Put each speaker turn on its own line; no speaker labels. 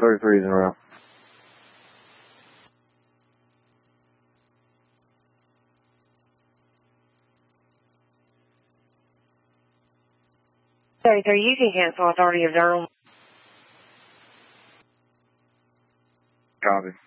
33s in a row.
So you can cancel Authority of Durham.
Copy.